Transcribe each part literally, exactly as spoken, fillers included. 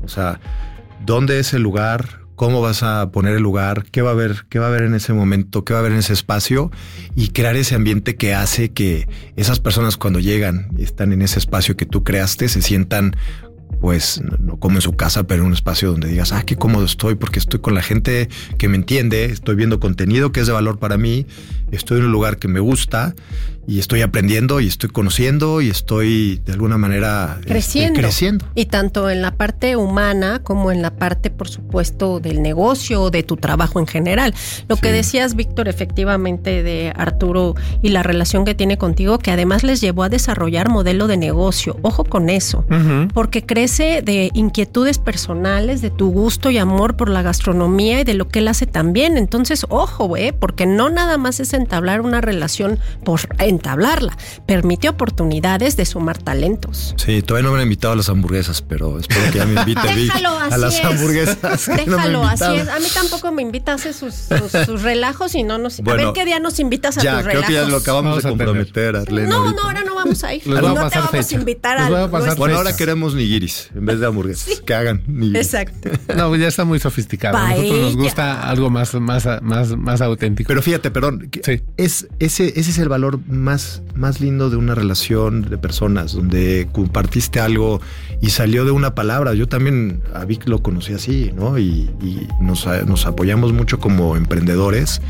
O sea, ¿dónde es el lugar? ¿Cómo vas a poner el lugar? ¿Qué va a haber? ¿Qué va a haber en ese momento? ¿Qué va a haber en ese espacio? Y crear ese ambiente que hace que esas personas cuando llegan y están en ese espacio que tú creaste se sientan, pues, no como en su casa, pero en un espacio donde digas, ah, qué cómodo estoy porque estoy con la gente que me entiende, estoy viendo contenido que es de valor para mí, estoy en un lugar que me gusta y estoy aprendiendo y estoy conociendo y estoy de alguna manera creciendo. Este, creciendo. Y tanto en la parte humana como en la parte, por supuesto, del negocio o de tu trabajo en general. Lo sí. que decías, Víctor, efectivamente, de Arturo y la relación que tiene contigo, que además les llevó a desarrollar modelo de negocio. Ojo con eso, uh-huh. porque crece de inquietudes personales, de tu gusto y amor por la gastronomía y de lo que él hace también. Entonces, ojo, eh, porque no nada más es entablar una relación por entablarla, permite oportunidades de sumar talentos. Sí, todavía no me han invitado a las hamburguesas, pero espero que ya me invite Déjalo, a las es. hamburguesas. Déjalo, no así es. A mí tampoco me invita a hacer sus, sus, sus relajos y no nos... Bueno, a ver qué día nos invitas a ya, tus creo relajos. Que ya lo acabamos vamos de comprometer, Arlene. No, ahorita. no, ahora no vamos a ir. Les no va a te vamos fecha. a invitar Les a... a pasar bueno, ahora queremos nigiris en vez de hamburguesas. Sí. Que hagan nigiris. Exacto. No, ya está muy sofisticado. A nosotros nos gusta algo más, más, más, más auténtico. Pero fíjate, perdón, sí. es, ese, ese es el valor más, más lindo de una relación de personas, donde compartiste algo y salió de una palabra. Yo también a Vic lo conocí así, ¿no? Y, y nos, nos apoyamos mucho como emprendedores.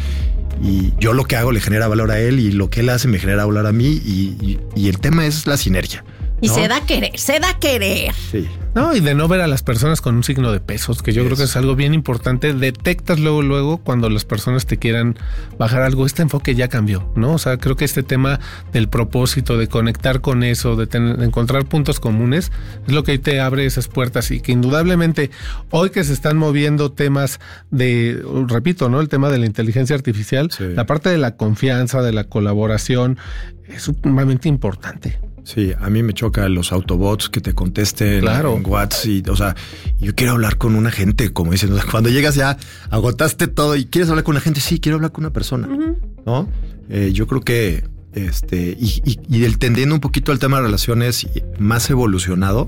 Y yo lo que hago le genera valor a él y lo que él hace me genera valor a mí. Y, y, y el tema es la sinergia, ¿no? Y se da a querer, se da a querer. Sí. No, y de no ver a las personas con un signo de pesos, que yo yes. creo que es algo bien importante. Detectas luego, luego, cuando las personas te quieran bajar algo. Este enfoque ya cambió, ¿no? O sea, creo que este tema del propósito, de conectar con eso, de, tener, de encontrar puntos comunes, es lo que te abre esas puertas y que indudablemente hoy que se están moviendo temas de, repito, ¿no? El tema de la inteligencia artificial, sí. la parte de la confianza, de la colaboración, es sumamente importante. Sí, a mí me choca los autobots que te contesten claro. en WhatsApp y, o sea, yo quiero hablar con una gente, como dicen, o sea, cuando llegas ya agotaste todo y quieres hablar con una gente, sí, quiero hablar con una persona, uh-huh. ¿no? Eh, yo creo que, este, y, y, y entendiendo un poquito el tema de relaciones más evolucionado,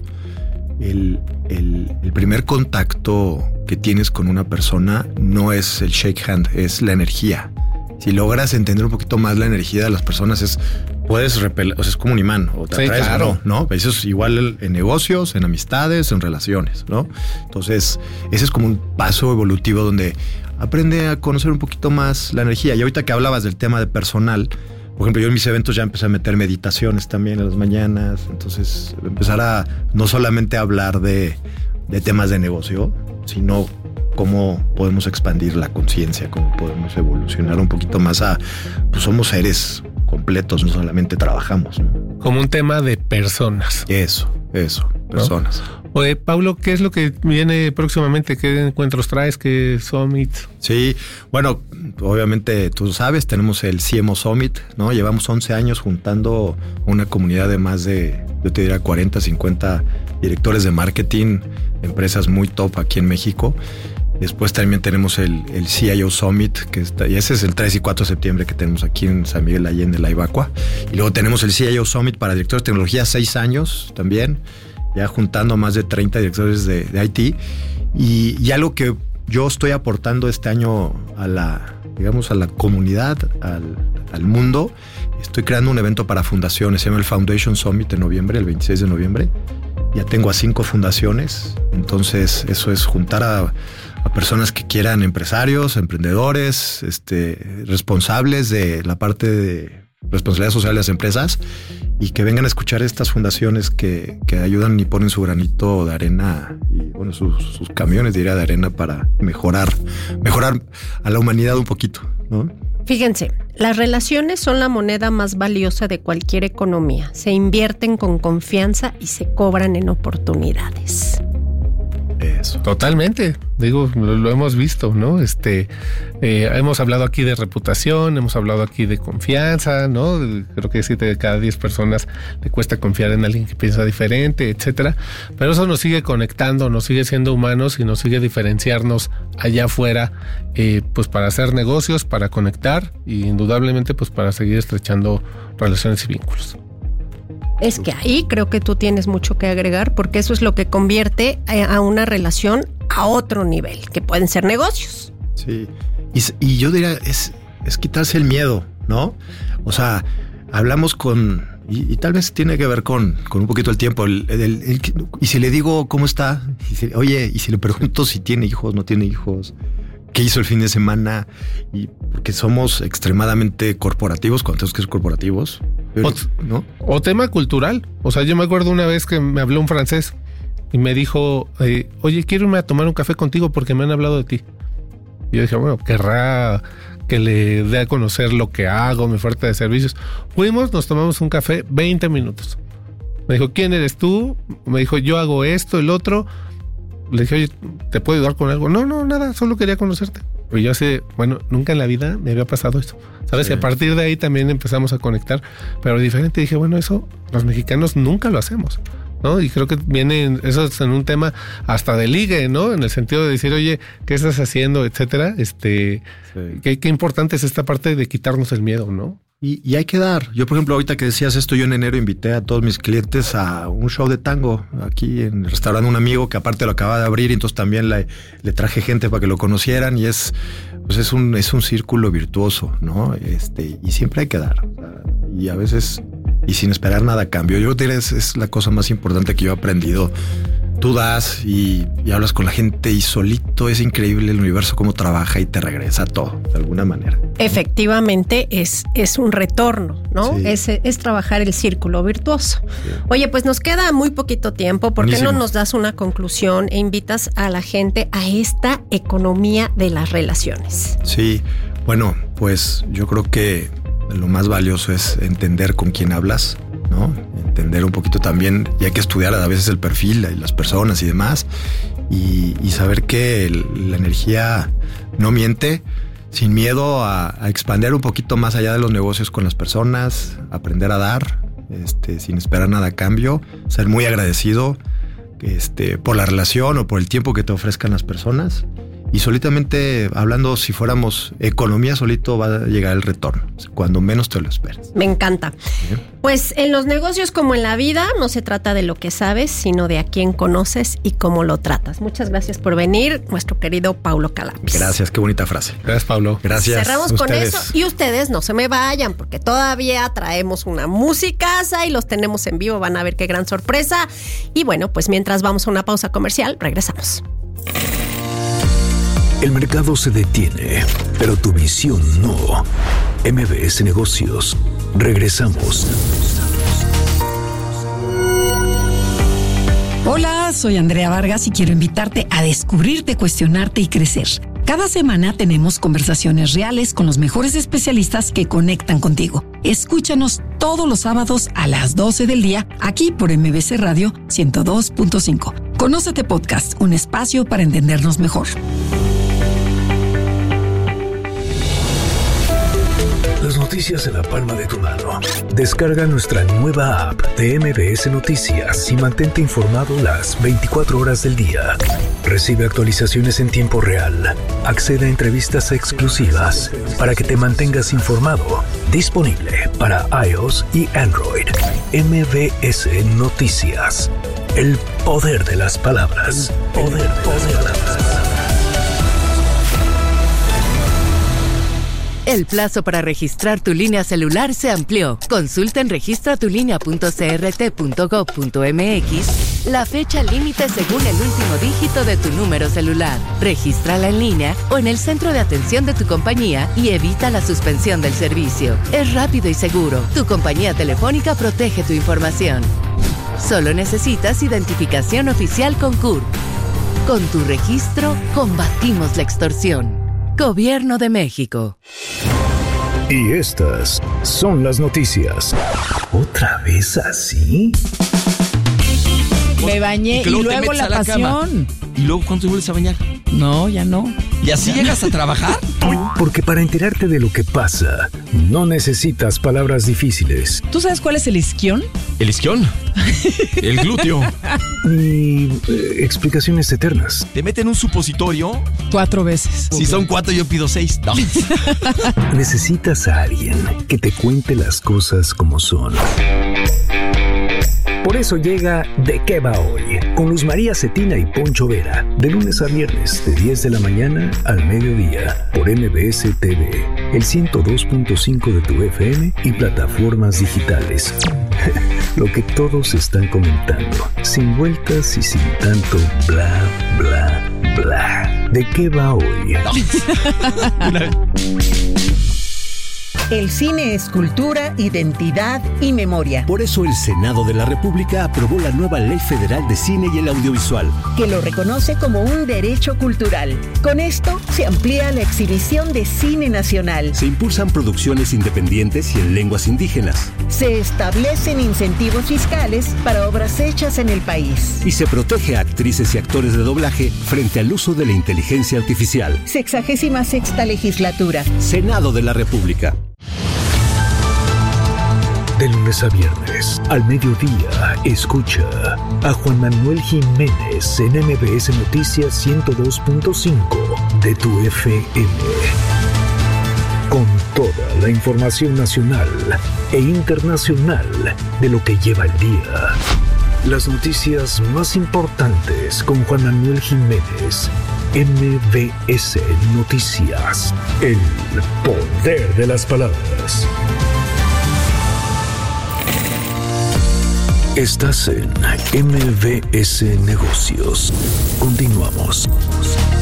el, el, el primer contacto que tienes con una persona no es el shake hand, es la energía. Si logras entender un poquito más la energía de las personas, es puedes repeler, o sea, es como un imán, o te sí, atraes claro. o no, ¿no? Eso es igual en negocios, en amistades, en relaciones, ¿no? Entonces, ese es como un paso evolutivo donde aprende a conocer un poquito más la energía. Y ahorita que hablabas del tema de personal, por ejemplo, yo en mis eventos ya empecé a meter meditaciones también en las mañanas, entonces empezar a no solamente hablar de, de temas de negocio, sino cómo podemos expandir la conciencia, cómo podemos evolucionar un poquito más a, pues somos seres completos, no solamente trabajamos, ¿no? Como un tema de personas. Eso, eso, personas. ¿No? Oye, Pablo, ¿qué es lo que viene próximamente? ¿Qué encuentros traes? ¿Qué Summit? Sí, bueno, obviamente tú sabes, tenemos el C M O Summit, ¿no? Llevamos once años juntando una comunidad de más de, yo te diría cuarenta, cincuenta directores de marketing, empresas muy top aquí en México. Después también tenemos el, el C I O Summit, que está, y ese es el tres y cuatro de septiembre que tenemos aquí en San Miguel Allende, la Ibacua. Y luego tenemos el C I O Summit para directores de tecnología, seis años también, ya juntando más de treinta directores de, de I T. Y, y algo que yo estoy aportando este año a la, digamos, a la comunidad, al, al mundo, estoy creando un evento para fundaciones, se llama el Foundation Summit en noviembre, el veintiséis de noviembre. Ya tengo a cinco fundaciones, entonces eso es juntar a, a personas que quieran, empresarios, emprendedores, este, responsables de la parte de responsabilidad social de las empresas y que vengan a escuchar estas fundaciones que, que ayudan y ponen su granito de arena y bueno, sus, sus camiones diría de arena para mejorar, mejorar a la humanidad un poquito, ¿no? Fíjense, las relaciones son la moneda más valiosa de cualquier economía. Se invierten con confianza y se cobran en oportunidades. Eso. Totalmente. Digo, lo, lo hemos visto, ¿no? Este, eh, hemos hablado aquí de reputación, hemos hablado aquí de confianza, ¿no? Creo que siete de cada diez personas le cuesta confiar en alguien que piensa diferente, etcétera. Pero eso nos sigue conectando, nos sigue siendo humanos y nos sigue diferenciarnos allá afuera, eh, pues para hacer negocios, para conectar y indudablemente pues para seguir estrechando relaciones y vínculos. Es que ahí creo que tú tienes mucho que agregar, porque eso es lo que convierte a una relación a otro nivel, que pueden ser negocios. Sí, y, y yo diría, es, es quitarse el miedo, ¿no? O sea, hablamos con, y, y tal vez tiene que ver con, con un poquito el tiempo, el, el, el, el, y si le digo cómo está, y si, oye, y si le pregunto si tiene hijos, no tiene hijos, qué hizo el fin de semana, y porque somos extremadamente corporativos, cuando tenemos que ser corporativos, o, ¿no? O tema cultural. O sea, yo me acuerdo una vez que me habló un francés y me dijo, eh, oye, quiero irme a tomar un café contigo porque me han hablado de ti. Y yo dije, bueno, querrá que le dé a conocer lo que hago, mi oferta de servicios. Fuimos, nos tomamos un café, veinte minutos. Me dijo, ¿quién eres tú? Me dijo, yo hago esto, el otro. Le dije, oye, ¿te puedo ayudar con algo? No, no, nada, solo quería conocerte. Pero yo así, bueno, nunca en la vida me había pasado eso. Sabes, sí. Que a partir de ahí también empezamos a conectar, pero diferente. Dije, bueno, eso los mexicanos nunca lo hacemos, ¿no? Y creo que viene, eso es en un tema hasta de ligue, ¿no? En el sentido de decir, oye, ¿qué estás haciendo? Etcétera. Este, sí. qué, qué importante es esta parte de quitarnos el miedo, ¿no? Y, y hay que dar. Yo, por ejemplo, ahorita que decías esto, yo en enero invité a todos mis clientes a un show de tango aquí en el restaurante un amigo que aparte lo acaba de abrir, y entonces también le, le traje gente para que lo conocieran, y es, pues es un, es un círculo virtuoso, ¿no? Este, y siempre hay que dar. O sea, y a veces, y sin esperar nada a cambio. Yo creo que es, es la cosa más importante que yo he aprendido. Tú das y, y hablas con la gente y solito es increíble el universo cómo trabaja y te regresa todo de alguna manera. Efectivamente es, es un retorno, ¿no? Sí. Es, es trabajar el círculo virtuoso. Sí. Oye, pues nos queda muy poquito tiempo. ¿Por Buenísimo. qué no nos das una conclusión e invitas a la gente a esta economía de las relaciones? Sí, bueno, pues yo creo que lo más valioso es entender con quién hablas, ¿no? Entender un poquito también, y hay que estudiar a veces el perfil y las personas y demás, y, y saber que el, la energía no miente, sin miedo a, a expandir un poquito más allá de los negocios con las personas, aprender a dar, este, sin esperar nada a cambio, ser muy agradecido este, por la relación o por el tiempo que te ofrezcan las personas. Y solitamente, hablando, si fuéramos economía, solito va a llegar el retorno, cuando menos te lo esperes. Me encanta. ¿Sí? Pues en los negocios como en la vida, no se trata de lo que sabes, sino de a quién conoces y cómo lo tratas. Muchas gracias por venir, nuestro querido Paulo Calapis. Gracias, qué bonita frase. Gracias, Paulo. Gracias. Cerramos con eso, y ustedes no se me vayan, porque todavía traemos una musicaza y los tenemos en vivo, van a ver qué gran sorpresa. Y bueno, pues mientras vamos a una pausa comercial, regresamos. El mercado se detiene, pero tu visión no. M B S Negocios. Regresamos. Hola, soy Andrea Vargas y quiero invitarte a descubrirte, cuestionarte y crecer. Cada semana tenemos conversaciones reales con los mejores especialistas que conectan contigo. Escúchanos todos los sábados a las doce del día, aquí por M B S Radio ciento dos punto cinco. Conócete Podcast, un espacio para entendernos mejor. Las noticias en la palma de tu mano. Descarga nuestra nueva app de M B S Noticias y mantente informado las veinticuatro horas del día. Recibe actualizaciones en tiempo real. Accede a entrevistas exclusivas para que te mantengas informado. Disponible para iOS y Android. M B S Noticias. El poder de las palabras. Poder de las palabras. El plazo para registrar tu línea celular se amplió. Consulta en registra tu línea punto c r t punto gov punto m x la fecha límite según el último dígito de tu número celular. Regístrala en línea o en el centro de atención de tu compañía y evita la suspensión del servicio. Es rápido y seguro. Tu compañía telefónica protege tu información. Solo necesitas identificación oficial con C U R. Con tu registro, combatimos la extorsión. Gobierno de México. Y estas son las noticias. ¿Otra vez así? Me bañé y, y luego la pasión. La ¿Y luego cuándo te vuelves a bañar? No, ya no. ¿Y así ya llegas a trabajar? Porque para enterarte de lo que pasa, no necesitas palabras difíciles. ¿Tú sabes cuál es el isquión? ¿El isquión? El glúteo. Ni eh, explicaciones eternas. ¿Te meten un supositorio? Cuatro veces. Si son cuatro, yo pido seis. No. Necesitas a alguien que te cuente las cosas como son. Por eso llega ¿De qué va hoy? Con Luz María Cetina y Poncho Vera. De lunes a viernes, de diez de la mañana al mediodía. Por M B S T V, el ciento dos punto cinco de tu F M y plataformas digitales. Lo que todos están comentando. Sin vueltas y sin tanto bla, bla, bla. ¿De qué va hoy? El cine es cultura, identidad y memoria. Por eso el Senado de la República aprobó la nueva Ley Federal de Cine y el Audiovisual, que lo reconoce como un derecho cultural. Con esto se amplía la exhibición de cine nacional. Se impulsan producciones independientes y en lenguas indígenas. Se establecen incentivos fiscales para obras hechas en el país. Y se protege a actrices y actores de doblaje frente al uso de la inteligencia artificial. Sexagésima sexta legislatura. Senado de la República. De lunes a viernes, al mediodía, escucha a Juan Manuel Jiménez en M B S Noticias ciento dos punto cinco de tu F M. Con toda la información nacional e internacional de lo que lleva el día. Las noticias más importantes con Juan Manuel Jiménez. M B S Noticias. El poder de las palabras. Estás en M B S Negocios. Continuamos.